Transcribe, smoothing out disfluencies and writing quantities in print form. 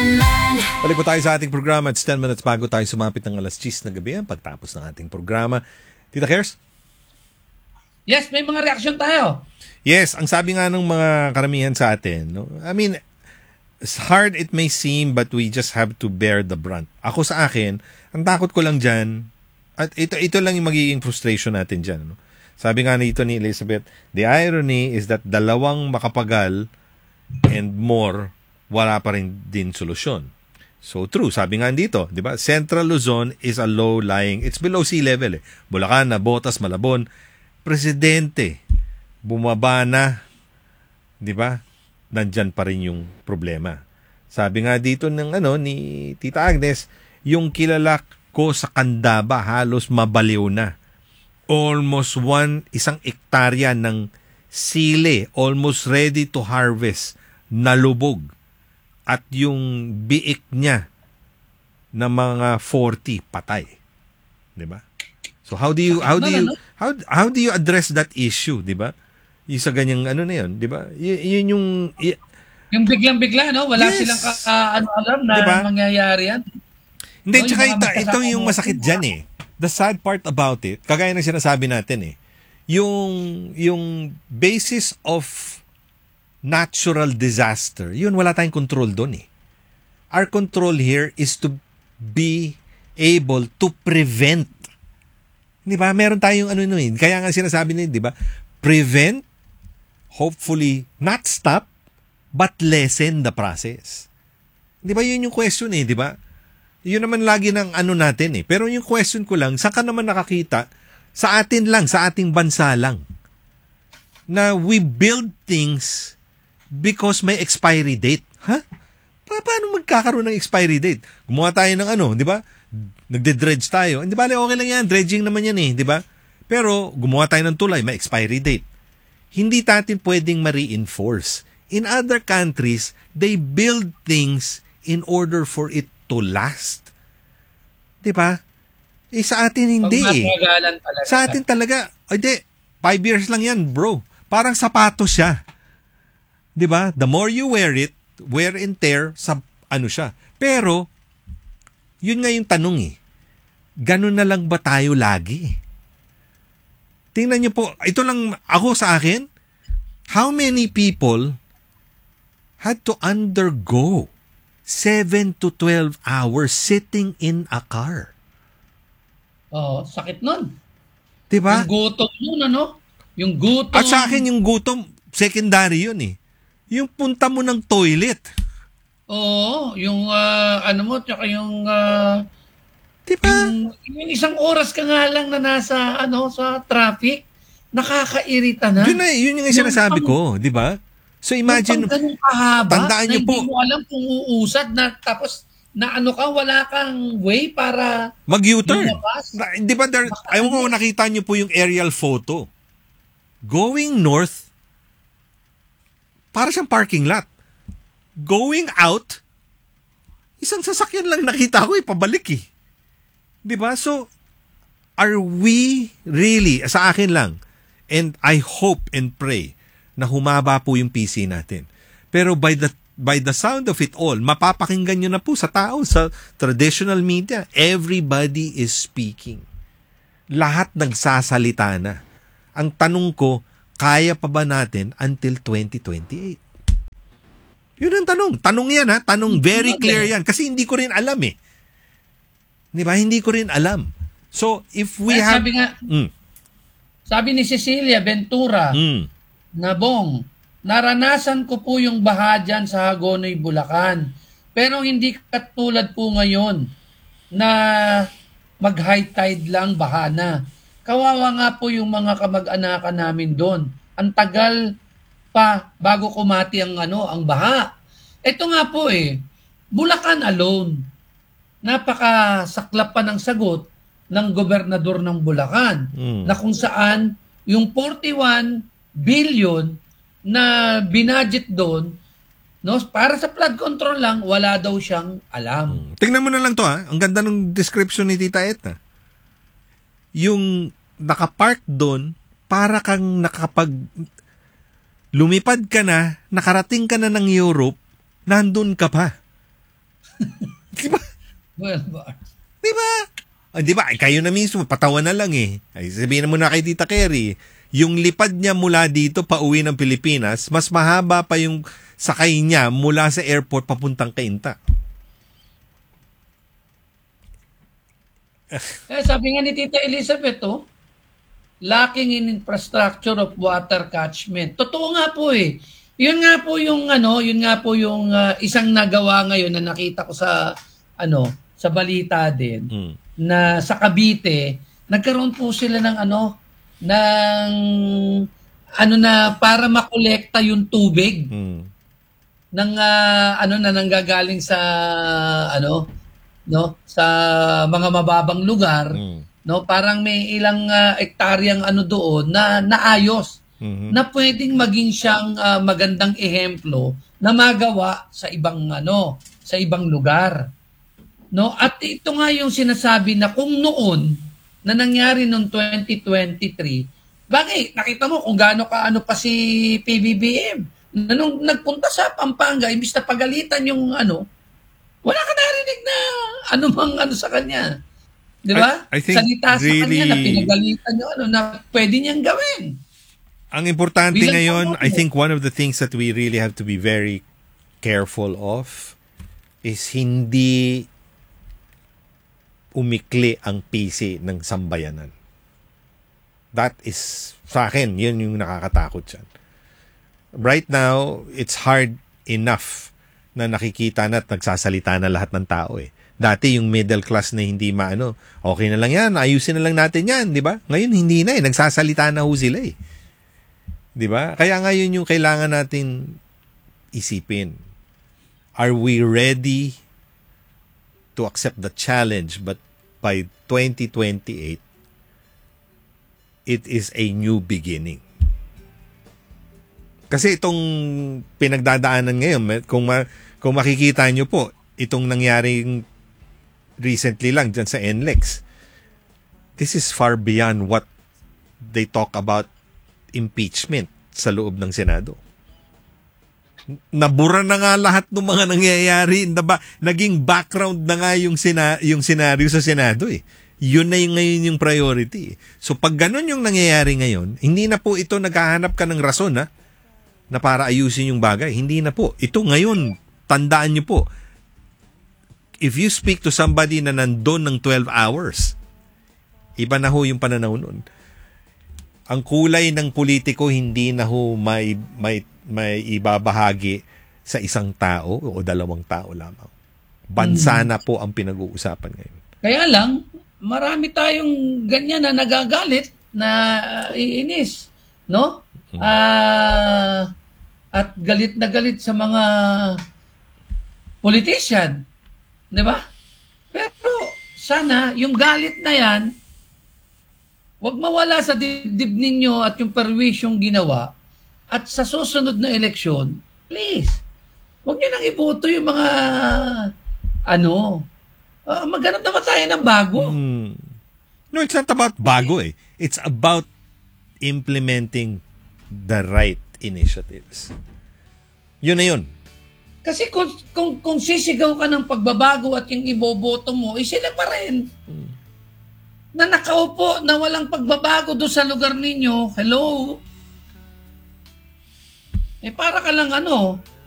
Balik po tayo sa ating programa. It's 10 minutes bago tayo sumapit ng alas 10 na gabi pagtapos ng ating programa. Tita Kers? Yes, may mga reaksyon tayo. Yes, ang sabi nga ng mga karamihan sa atin, no? I mean, as hard it may seem, but we just have to bear the brunt. Ako sa akin, ang takot ko lang dyan, at ito lang yung magiging frustration natin dyan. No? Sabi nga nito ni Elizabeth, the irony is that dalawang makapagal and more, wala pa rin din solusyon. So true, sabi nga dito, di ba? Central Luzon is a low-lying, it's below sea level. Bulacan, Nabotas, Malabon, presidente, bumaba na, di ba? Nandyan pa rin yung problema. Sabi nga dito ng ni Tita Agnes, yung kilala ko sa Candaba, halos mabaliw na. Almost isang ektarya ng sili, almost ready to harvest, nalubog. At yung biik niya na mga 40 patay. 'Di ba? So how do you address that issue, 'di ba? Yung sa ganyang na 'yon, 'di ba? Yun yung biglang-bigla, no? Wala silang alam na diba? Mangyayari yan. Hindi, tsaka ito yung masakit diyan eh. The sad part about it, kagaya ng sinasabi natin eh, yung basis of natural disaster, yun wala tayong control doon eh. Our control here is to be able to prevent. 'Di ba? Meron tayong kaya nga sinasabi nila, 'di ba? Prevent, hopefully not stop, but lessen the process. 'Di ba? Yun yung question eh, 'di ba? Yun naman lagi ng natin eh. Pero yung question ko lang, saan ka naman nakakita? Sa atin lang, sa ating bansa lang. Na we build things because may expiry date. Ha? Paano magkakaroon ng expiry date? Gumawa tayo ng di ba? Nagde-dredge tayo. Hindi ba, okay lang yan. Dredging naman yan eh, di ba? Pero gumawa tayo ng tulay, may expiry date. Hindi natin pwedeng ma-reinforce. In other countries, they build things in order for it to last. Di ba? Sa atin hindi eh. Sa atin talaga, hindi, 5 years lang yan, bro. Parang sapatos siya. 'Di ba? The more you wear it, wear and tear sa siya. Pero yun nga yung tanong eh. Ganun na lang ba tayo lagi? Tingnan niyo po, ito lang ako sa akin, how many people had to undergo 7 to 12 hours sitting in a car? Oh, sakit nun. 'Di ba? Yung gutom yun, Yung gutom. At sa akin yung gutom, secondary yun eh. Yung punta mo ng toilet. Oo, yung tsaka yung diba? Yung isang oras ka nga lang na nasa sa traffic, nakakairita na. Yun yung sinasabi ko, di ba? So imagine, tandaan niyo po. Hindi mo alam kung uusad na tapos na wala kang way para mag-U-turn. Di ba, ayaw ko nakita niyo po yung aerial photo. Going north, para siyang parking lot. Going out, isang sasakyan lang nakita ko pabalik eh. 'Di ba? So, are we really, sa akin lang, and I hope and pray na humaba po yung PC natin. Pero by the sound of it all, mapapakinggan nyo na po sa tao, sa traditional media, everybody is speaking. Lahat nagsasalita na. Ang tanong ko, kaya pa ba natin until 2028? Yun ang tanong. Tanong yan ha. Tanong very clear yan. Kasi hindi ko rin alam eh. Di ba? Hindi ko rin alam. So, if we have... Sabi ni Cecilia Ventura, Nabong, naranasan ko po yung baha dyan sa Hagonoy, Bulacan. Pero hindi katulad po ngayon na mag-high tide lang, baha na. Kawawa nga po yung mga kamag-anakan namin doon. Ang tagal pa bago kumati ang baha. Ito nga po Bulacan alone. Napakasaklap pa ng sagot ng gobernador ng Bulacan na kung saan yung 41 billion na binudget doon para sa flood control lang, wala daw siyang alam. Tingnan mo na lang to ha. Ang ganda ng description ni Tita Etna. Yung nakapark doon, para kang lumipad ka na, nakarating ka na ng Europe, nandun ka pa. Di ba? 12 hours. Di ba? Di ba? Kayo na mismo, patawa na lang eh. Ay, sabihin mo na kay Tita Kerry, yung lipad niya mula dito pauwi ng Pilipinas, mas mahaba pa yung sakay niya mula sa airport papuntang Cainta. Sabi nga ni Tita Elizabeth, lacking in infrastructure of water catchment. Totoo nga po eh. Yun nga po yung isang nagawa ngayon na nakita ko sa sa balita din na sa Cavite, nagkaroon po sila ng na para makolekta yung tubig ng na nanggagaling sa sa mga mababang lugar, parang may ilang ektaryang doon na naayos na pwedeng maging siyang magandang ehemplo na magawa sa ibang lugar. At ito nga yung sinasabi na kung noon na nangyari noong 2023, bagay, nakita mo kung gaano kaano pa si PBBM. Nung nagpunta sa Pampanga, imbis na pagalitan yung wala ka narinig na anumang sa kanya. Di ba? I think salita really, sa kanya na pinagalitan yung na pwede niyang gawin. Ang importante Bilang ngayon, Pangulo. I think one of the things that we really have to be very careful of is hindi umikli ang PC ng sambayanan. That is, sa akin, yun yung nakakatakot dyan. Right now, it's hard enough na nakikita na at nagsasalita na lahat ng tao eh. Dati yung middle class na hindi okay na lang yan, ayusin na lang natin yan, di ba? Ngayon hindi na eh, nagsasalita na ho sila eh. Di ba? Kaya ngayon yung kailangan natin isipin. Are we ready to accept the challenge? But by 2028, it is a new beginning. Kasi itong pinagdadaanan ngayon, kung makikita nyo po, itong nangyaring recently lang dyan sa NLEX, this is far beyond what they talk about impeachment sa loob ng Senado. Nabura na nga lahat ng mga nangyayari. Naging background na nga yung senaryo sa Senado eh. Yun na ngayon yung priority. So pag ganun yung nangyayari ngayon, hindi na po ito naghahanap ka ng rason na para ayusin yung bagay. Hindi na po. Ito ngayon, tandaan nyo po, if you speak to somebody na nandun ng 12 hours, iba na ho yung pananaw nun. Ang kulay ng politiko hindi na ho may ibabahagi sa isang tao o dalawang tao lamang. Bansa na po ang pinag-uusapan ngayon. Kaya lang, marami tayong ganyan na nagagalit, na iinis, no? At galit na galit sa mga politician, di ba? Pero sana yung galit na yan, wag mawala sa dibdib ninyo at yung perwisyong ginawa. At sa susunod na eleksyon, please, wag nyo nang iboto yung mga maghanap naman tayo ng bago. No, it's not about bago eh. It's about implementing the right initiatives. Yun na yun. Kasi kung sisigaw ka ng pagbabago at yung iboboto mo, sila pa rin. Na nakaupo na walang pagbabago doon sa lugar ninyo, hello? Para ka lang